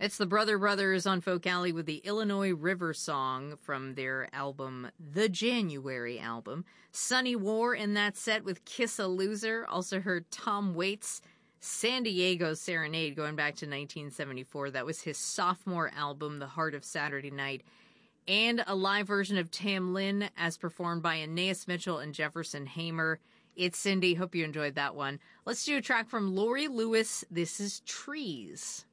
It's the Brother Brothers on Folk Alley with the Illinois River Song from their album, The January album. Sunny War in that set with Kiss a Loser. Also heard Tom Waits' San Diego Serenade going back to 1974. That was his sophomore album, The Heart of Saturday Night. And a live version of Tam Lin as performed by Anais Mitchell and Jefferson Hamer. It's Cindy. Hope you enjoyed that one. Let's do a track from Laurie Lewis. This is Trees.